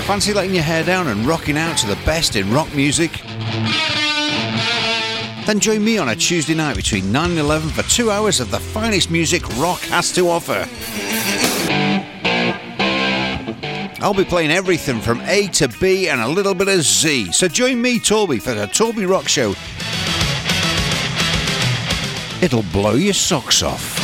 Fancy letting your hair down and rocking out to the best in rock music? Then join me on a Tuesday night between 9 and 11 for 2 hours of the finest music rock has to offer. I'll be playing everything from A to B and a little bit of Z. So join me, Toby, for the Toby Rock Show. It'll blow your socks off.